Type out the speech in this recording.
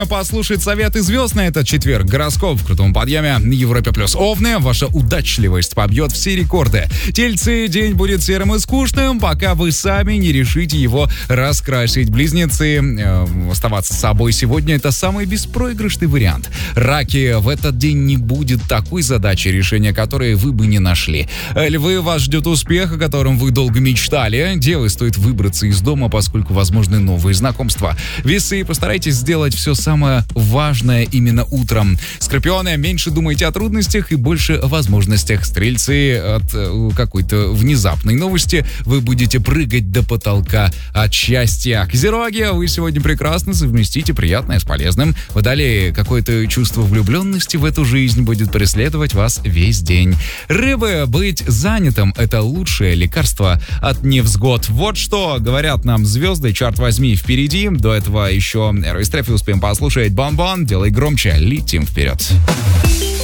Послушать советы звезд на этот четверг. Гороскоп в крутом подъеме. Европе плюс. Овны, ваша удачливость побьет все рекорды. Тельцы, день будет серым и скучным, пока вы сами не решите его раскрасить. Близнецы, оставаться с собой сегодня — это самый беспроигрышный вариант. Раки, в этот день не будет такой задачи, решения которой вы бы не нашли. Львы, вас ждет успех, о котором вы долго мечтали. Девы, стоит выбраться из дома, поскольку возможны новые знакомства. Весы, постарайтесь сделать все самое важное именно утром. Скорпионы, меньше думайте о трудностях и больше о возможностях. Стрельцы, от какой-то внезапной новости вы будете прыгать до потолка от счастья. Козероги, вы сегодня прекрасно совместите приятное с полезным. Далее какое-то чувство влюбленности в эту жизнь будет преследовать вас весь день. Рыбы, быть занятым — это лучшее лекарство от невзгод. Вот что говорят нам звезды, черт возьми, впереди. До этого еще Эрвис Трефи успеем послушать. Бон-бон, делай громче, летим вперед.